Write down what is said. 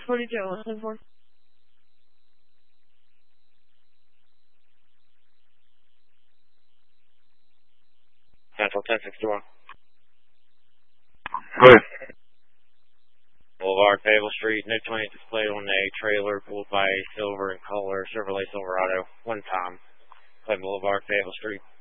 42, listening for. Central 1061. Go ahead. Boulevard, Fable Street, no 20 displayed on a trailer pulled by a silver in color Chevrolet Silverado. One time. Clay Boulevard, Fable Street.